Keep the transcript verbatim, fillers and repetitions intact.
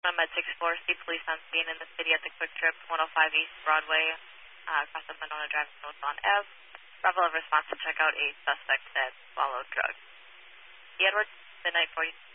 Med six four, see police on scene in the city at the Quick Trip, one oh five East Broadway, uh, across the Monona Drive, north on Ave. Bravo response to check out a suspect that swallowed drugs. The Edwards, midnight forty.